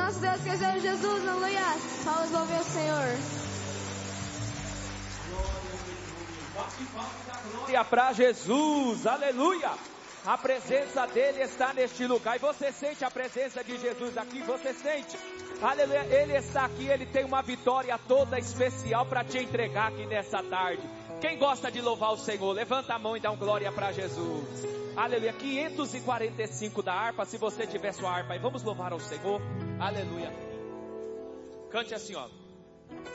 nosso Deus, que é o Senhor Jesus, aleluia. Vamos louvar o Senhor. Glória para Jesus, aleluia. A presença dele está neste lugar. E você sente a presença de Jesus aqui? Você sente? Aleluia. Ele está aqui, ele tem uma vitória toda especial para te entregar aqui nessa tarde. Quem gosta de louvar o Senhor, levanta a mão e dá um glória para Jesus. Aleluia. 545 da harpa, se você tiver sua harpa aí, vamos louvar ao Senhor. Aleluia. Cante assim, ó.